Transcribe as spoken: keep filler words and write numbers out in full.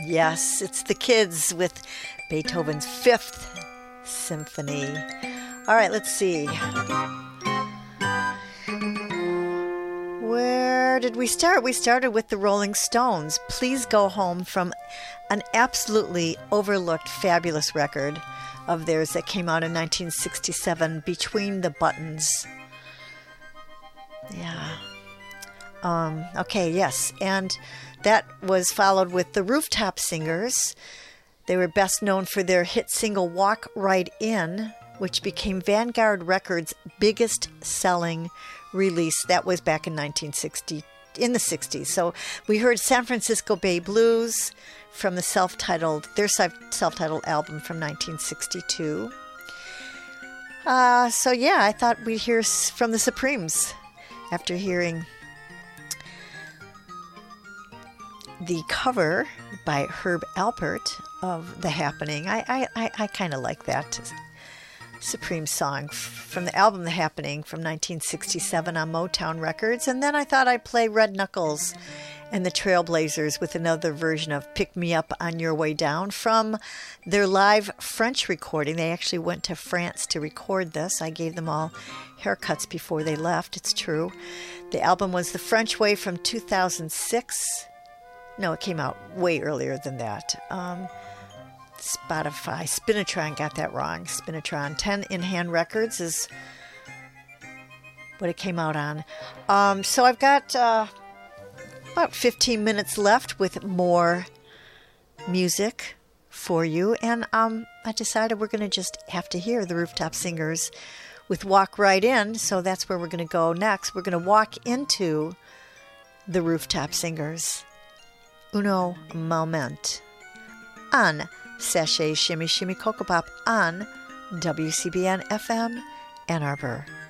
Yes, it's the Kids with Beethoven's Fifth Symphony. All right, let's see. Where did we start? We started with the Rolling Stones. Please Go Home, from an absolutely overlooked, fabulous record of theirs that came out in nineteen sixty-seven, Between the Buttons. Yeah. Um, okay, yes. And that was followed with the Rooftop Singers. They were best known for their hit single Walk Right In, which became Vanguard Records' biggest selling release. That was back in nineteen sixty, in the sixties. So we heard San Francisco Bay Blues from the self-titled, their self-titled album from nineteen sixty-two. Uh, so yeah, I thought we'd hear from the Supremes after hearing the cover by Herb Alpert of The Happening. I I, I, I kind of like that Supreme song from the album The Happening from nineteen sixty-seven on Motown Records. And then I thought I'd play Red Knuckles and the Trailblazers with another version of Pick Me Up on Your Way Down from their live French recording. They actually went to France to record this. I gave them all haircuts before they left, it's true. The album was The French Way from two thousand six. No, it came out way earlier than that. Um, Spotify, Spinitron got that wrong. Spinitron, ten in-hand records is what it came out on. Um, so I've got uh, about fifteen minutes left with more music for you. And um, I decided we're going to just have to hear the Rooftop Singers with Walk Right In. So that's where we're going to go next. We're going to walk into the Rooftop Singers. Uno moment on Sachet Shimmy Shimmy Cocoa Pop on W C B N F M Ann Arbor.